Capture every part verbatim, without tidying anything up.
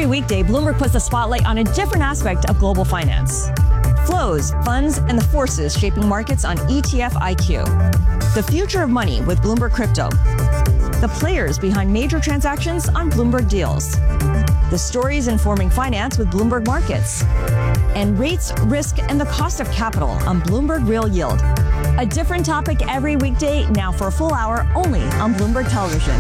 weekday, Bloomberg puts the spotlight on a different aspect of global finance. Flows, funds, and the forces shaping markets on E T F I Q. The future of money with Bloomberg Crypto. The players behind major transactions on Bloomberg Deals. The stories informing finance with Bloomberg Markets. And rates, risk, and the cost of capital on Bloomberg Real Yield. A different topic every weekday, now for a full hour only on Bloomberg Television.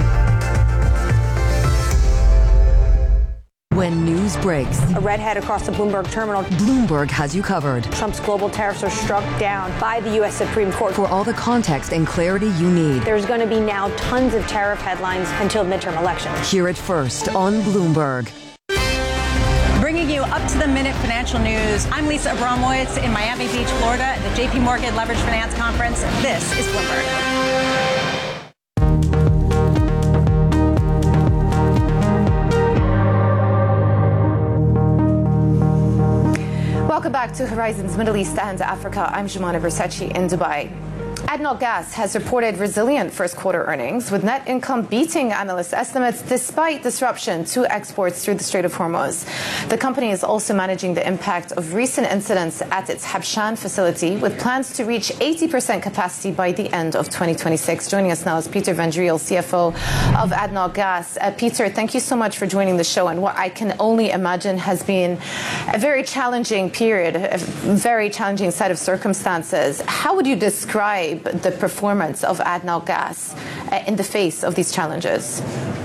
When news breaks, a redhead across the Bloomberg terminal. Bloomberg has you covered. Trump's global tariffs are struck down by the U S Supreme Court. For all the context and clarity you need. There's going to be now tons of tariff headlines until midterm elections. Hear it first on Bloomberg. Bringing you up-to-the-minute financial news. I'm Lisa Abramowitz in Miami Beach, Florida, at the J P Morgan Leveraged Finance Conference. This is Bloomberg. Welcome back to Horizons Middle East and Africa. I'm Jumana Bersachi in Dubai. ADNOC Gas has reported resilient first quarter earnings, with net income beating analyst estimates despite disruption to exports through the Strait of Hormuz. The company is also managing the impact of recent incidents at its Habshan facility, with plans to reach eighty percent capacity by the end of twenty twenty-six. Joining us now is Peter Van Driel, C F O of ADNOC Gas. Uh, Peter, thank you so much for joining the show, and what I can only imagine has been a very challenging period, a very challenging set of circumstances. How would you describe the performance of ADNOC Gas uh, in the face of these challenges?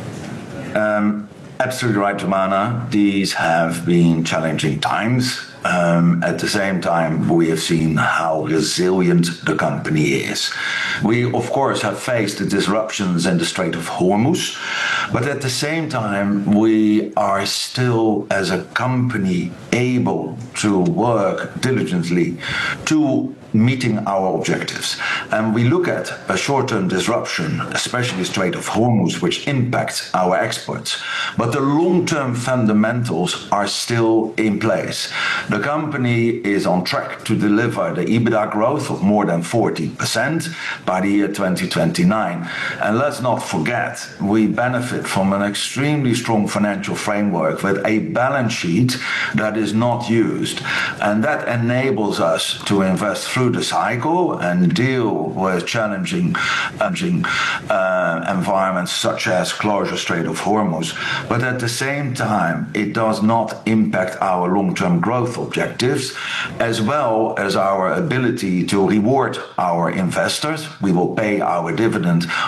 Um, absolutely right, Jumana. These have been challenging times. Um, at the same time, we have seen how resilient the company is. We, of course, have faced the disruptions in the Strait of Hormuz, but at the same time, we are still, as a company, able to work diligently to meeting our objectives. And we look at a short-term disruption, especially Strait of Hormuz, which impacts our exports. But the long-term fundamentals are still in place. The company is on track to deliver the EBITDA growth of more than forty percent by the year twenty twenty-nine. And let's not forget, we benefit from an extremely strong financial framework with a balance sheet that is not used. And that enables us to invest through the cycle and deal with challenging, challenging uh, environments such as closure Strait of Hormuz. But at the same time, it does not impact our long-term growth objectives, as well as our ability to reward our investors. We will pay our dividend